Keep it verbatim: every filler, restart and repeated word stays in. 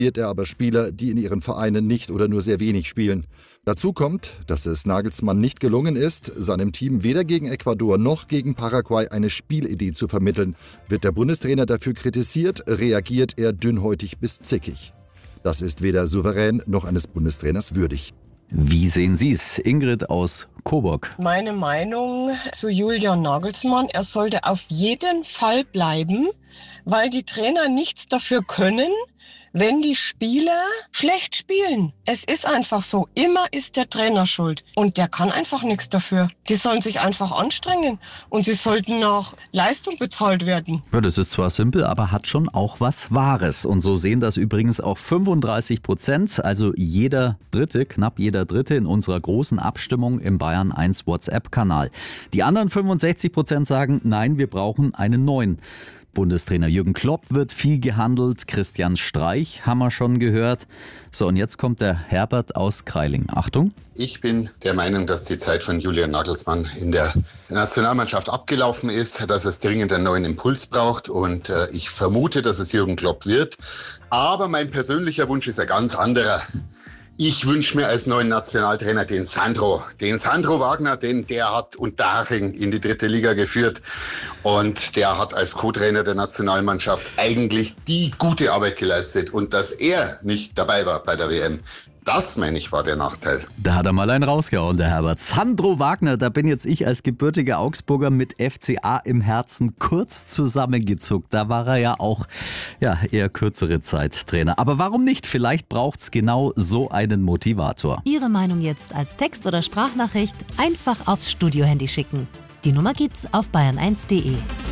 er aber Spieler, die in ihren Vereinen nicht oder nur sehr wenig spielen. Dazu kommt, dass es Nagelsmann nicht gelungen ist, seinem Team weder gegen Ecuador noch gegen Paraguay eine Spielidee zu vermitteln. Wird der Bundestrainer dafür kritisiert, reagiert er dünnhäutig bis zickig. Das ist weder souverän noch eines Bundestrainers würdig. Wie sehen Sie es, Ingrid aus Coburg? Meine Meinung zu Julian Nagelsmann, er sollte auf jeden Fall bleiben, weil die Trainer nichts dafür können, wenn die Spieler schlecht spielen. Es ist einfach so. Immer ist der Trainer schuld. Und der kann einfach nichts dafür. Die sollen sich einfach anstrengen. Und sie sollten nach Leistung bezahlt werden. Ja, das ist zwar simpel, aber hat schon auch was Wahres. Und so sehen das übrigens auch fünfunddreißig Prozent. Also jeder Dritte, knapp jeder Dritte in unserer großen Abstimmung im Bayern eins WhatsApp-Kanal. Die anderen fünfundsechzig Prozent sagen, nein, wir brauchen einen neuen Bundestrainer. Jürgen Klopp wird viel gehandelt, Christian Streich haben wir schon gehört. So, und jetzt kommt der Herbert aus Kreiling. Achtung. Ich bin der Meinung, dass die Zeit von Julian Nagelsmann in der Nationalmannschaft abgelaufen ist, dass es dringend einen neuen Impuls braucht und äh, ich vermute, dass es Jürgen Klopp wird. Aber mein persönlicher Wunsch ist ein ganz anderer. Ich wünsche mir als neuen Nationaltrainer den Sandro. Den Sandro Wagner, denn der hat Unterhaching in die dritte Liga geführt. Und der hat als Co-Trainer der Nationalmannschaft eigentlich die gute Arbeit geleistet. Und dass er nicht dabei war bei der W M, das, meine ich, war der Nachteil. Da hat er mal einen rausgehauen, der Herbert. Sandro Wagner, da bin jetzt ich als gebürtiger Augsburger mit F C A im Herzen kurz zusammengezuckt. Da war er ja auch ja, eher kürzere Zeit Trainer. Aber warum nicht? Vielleicht braucht's genau so einen Motivator. Ihre Meinung jetzt als Text- oder Sprachnachricht einfach aufs Studiohandy schicken. Die Nummer gibt's auf bayern eins punkt de.